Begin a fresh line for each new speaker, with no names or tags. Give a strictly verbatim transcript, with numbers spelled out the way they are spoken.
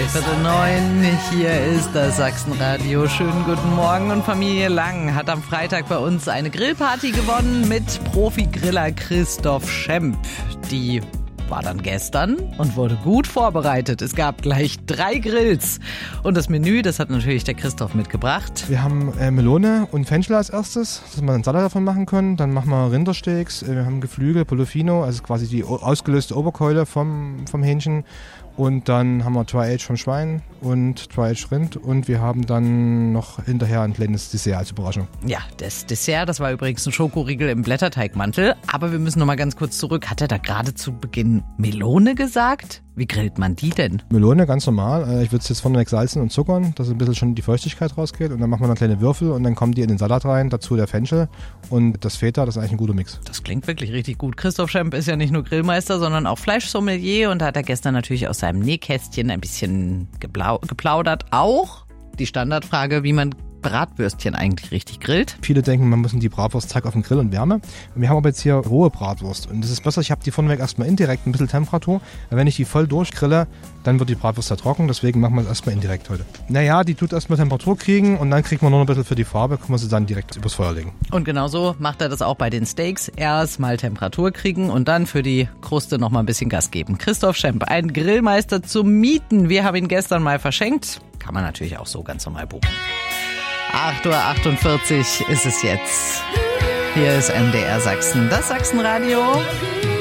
Viertel neun, hier ist das Sachsenradio. Schönen guten Morgen, und Familie Lang hat am Freitag bei uns eine Grillparty gewonnen mit Profi-Griller Christoph Schemp. Die war dann gestern und wurde gut vorbereitet. Es gab gleich drei Grills. Und das Menü, das hat natürlich der Christoph mitgebracht.
Wir haben äh, Melone und Fenchel als erstes, dass wir einen Salat davon machen können. Dann machen wir Rindersteaks, äh, wir haben Geflügel, Polofino, also quasi die o- ausgelöste Oberkeule vom, vom Hähnchen. Und dann haben wir Tri-Age vom Schwein und Tri-Age Rind. Und wir haben dann noch hinterher ein kleines Dessert als Überraschung.
Ja, das Dessert, das war übrigens ein Schokoriegel im Blätterteigmantel. Aber wir müssen noch mal ganz kurz zurück. Hat er da gerade zu Beginn Melone gesagt? Wie grillt man die denn?
Melone, ganz normal. Ich würde es jetzt vorneweg salzen und zuckern, dass ein bisschen schon die Feuchtigkeit rausgeht. Und dann machen wir noch kleine Würfel und dann kommen die in den Salat rein. Dazu der Fenchel und das Feta, das ist eigentlich ein guter Mix.
Das klingt wirklich richtig gut. Christoph Schemp ist ja nicht nur Grillmeister, sondern auch Fleischsommelier. Und da hat er gestern natürlich aus seinem Nähkästchen ein bisschen geblau- geplaudert. Auch die Standardfrage, wie man Bratwürstchen eigentlich richtig grillt.
Viele denken, man muss die Bratwurst zack auf den Grill und Wärme. Wir haben aber jetzt hier rohe Bratwurst. Und das ist besser, ich habe die vorneweg erstmal indirekt ein bisschen Temperatur. Weil wenn ich die voll durchgrille, dann wird die Bratwurst ja trocken. Deswegen machen wir es erstmal indirekt heute. Naja, die tut erstmal Temperatur kriegen und dann kriegt man noch ein bisschen für die Farbe, können wir sie dann direkt übers Feuer legen.
Und genauso macht er das auch bei den Steaks. Erst mal Temperatur kriegen und dann für die Kruste noch mal ein bisschen Gas geben. Christoph Schemp, ein Grillmeister zum Mieten. Wir haben ihn gestern mal verschenkt. Kann man natürlich auch so ganz normal buchen. acht Uhr achtundvierzig ist es jetzt. Hier ist M D R Sachsen, das Sachsenradio.